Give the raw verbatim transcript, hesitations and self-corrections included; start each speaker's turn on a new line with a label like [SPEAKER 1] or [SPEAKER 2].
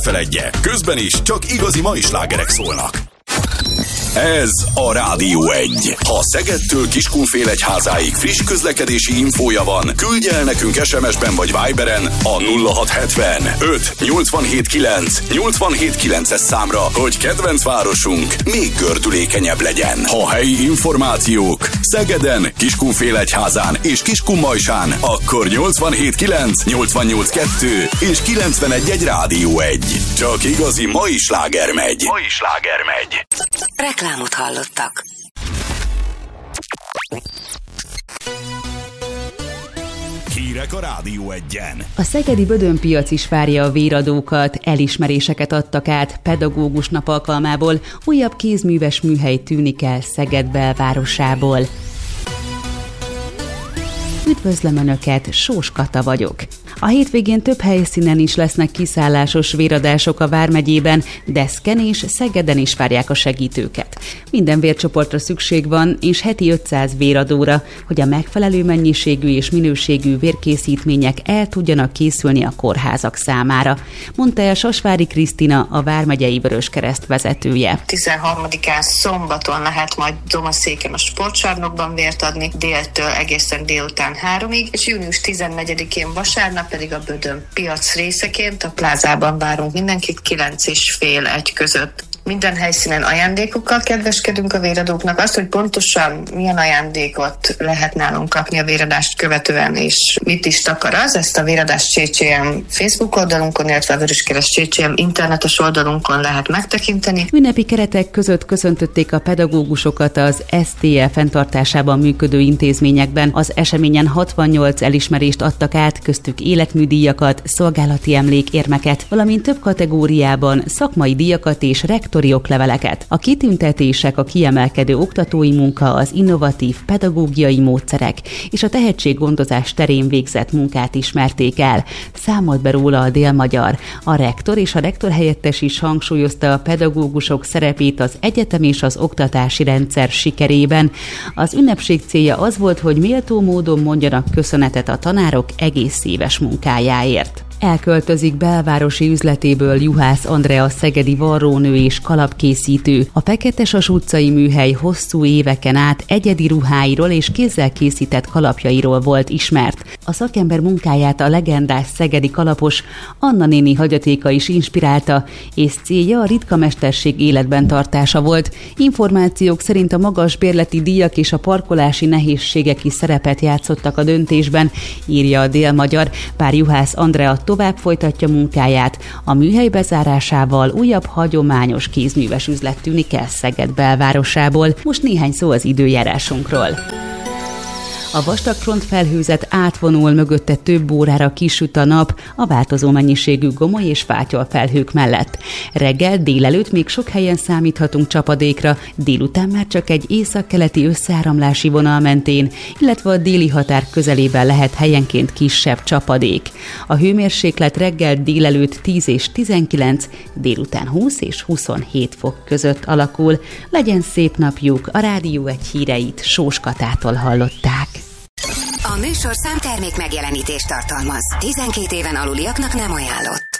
[SPEAKER 1] Feledje, közben is csak igazi mai slágerek szólnak. Ez a Rádió egy. Ha Szegedtől Kiskunfélegyházáig friss közlekedési infója van, küldje el nekünk es em es-ben vagy Viberen a nulla hat hetven öt nyolcvanhét kilenc nyolcvanhét kilences számra, hogy kedvenc városunk még gördülékenyebb legyen. Ha helyi információk Szegeden, Kiskunfélegyházán és Kiskunmajsán, akkor nyolcvanhét kilenc nyolcvannyolc kettő és kilencvenegy egy Rádió egy. Csak igazi mai sláger megy. Mai sláger megy.
[SPEAKER 2] Reklámot hallottak.
[SPEAKER 1] Hírek a Rádió egyen.
[SPEAKER 3] A szegedi Bödönpiac is várja a véradókat, elismeréseket adtak át pedagógus nap alkalmából, újabb kézműves műhely tűnik el Szeged belvárosából. Üdvözlöm Önöket, Sós Kata vagyok. A hétvégén több helyszínen is lesznek kiszállásos véradások a Vármegyében, Deszken és Szegeden is várják a segítőket. Minden vércsoportra szükség van, és heti ötszáz véradóra, hogy a megfelelő mennyiségű és minőségű vérkészítmények el tudjanak készülni a kórházak számára, mondta el Sasvári Krisztina, a Vármegyei Vöröskereszt vezetője.
[SPEAKER 4] tizenharmadikán szombaton lehet majd Domaszéken a sportcsarnokban vért adni, déltől egészen délután háromig, és június tizennegyedikén vasárnap pedig a Bödönpiac részeként a plázában várunk mindenkit kilenc és fél egy között. Minden helyszínen ajándékokkal kedveskedünk a véradóknak. Azt, hogy pontosan milyen ajándékot lehet nálunk kapni a véradást követően, és mit is takar az, ezt a Véradás cé cé em Facebook oldalunkon, illetve a Vöröskereszt cé cé em internetes oldalunkon lehet megtekinteni.
[SPEAKER 3] Ünnepi keretek között köszöntötték a pedagógusokat az es té e fenntartásában működő intézményekben. Az eseményen hatvannyolc elismerést adtak át, köztük életműdíjakat, szolgálati emlékérmeket, valamint több kategóriában szakmai díjakat és rektori okleveleket. A kitüntetések a kiemelkedő oktatói munka, az innovatív pedagógiai módszerek és a tehetséggondozás terén végzett munkát ismerték el. Számolt be róla a Dél-Magyar. A rektor és a rektor helyettes is hangsúlyozta a pedagógusok szerepét az egyetem és az oktatási rendszer sikerében. Az ünnepség célja az volt, hogy méltó módon mondjanak köszönetet a tanárok egész éves munkájáért. Elköltözik belvárosi üzletéből Juhász Andrea, szegedi varrónő és kalapkészítő. A Feketesas utcai műhely hosszú éveken át egyedi ruháiról és kézzel készített kalapjairól volt ismert. A szakember munkáját a legendás szegedi kalapos Anna néni hagyatéka is inspirálta, és célja a ritka mesterség életben tartása volt. Információk szerint a magas bérleti díjak és a parkolási nehézségek is szerepet játszottak a döntésben, írja a Dél-Magyar. Bár Juhász Andrea tovább folytatja munkáját, a műhely bezárásával újabb hagyományos kézműves üzlet tűnik el Szeged belvárosából. Most néhány szó az időjárásunkról. A vastag frontfelhőzet átvonul, mögötte több órára kisüt a nap a változó mennyiségű gomoly és fátyol felhők mellett. Reggel, délelőtt még sok helyen számíthatunk csapadékra, délután már csak egy északkeleti összeáramlási vonal mentén, illetve a déli határ közelében lehet helyenként kisebb csapadék. A hőmérséklet reggel, délelőtt tíz és tizenkilenc, délután húsz és huszonhét fok között alakul. Legyen szép napjuk, a Rádió egy híreit Sós Katától hallották.
[SPEAKER 2] A műsorszám termék megjelenítést tartalmaz. tizenkét éven aluliaknak nem ajánlott.